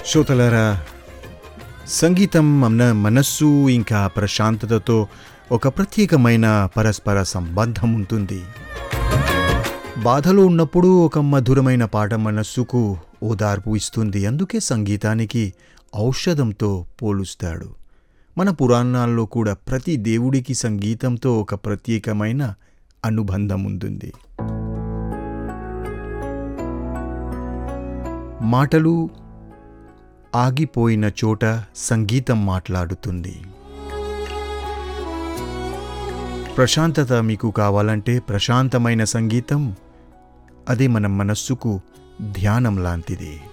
శ్రోతలారా, సంగీతం మన మనస్సు ఇంకా ప్రశాంతతతో ఒక ప్రత్యేకమైన పరస్పర సంబంధం ఉంటుంది. బాధలో ఉన్నప్పుడు ఒక మధురమైన పాట మనస్సుకు ఓదార్పు ఇస్తుంది. అందుకే సంగీతానికి ఔషధంతో పోలుస్తాడు. మన పురాణాల్లో కూడా ప్రతి దేవుడికి సంగీతంతో ఒక ప్రత్యేకమైన అనుబంధం ఉంటుంది. మాటలు ఆగిపోయిన చోట సంగీతం మాట్లాడుతుంది. ప్రశాంతత మీకు కావాలంటే ప్రశాంతమైన సంగీతం, అది మన మనస్సుకు ధ్యానం లాంటిది.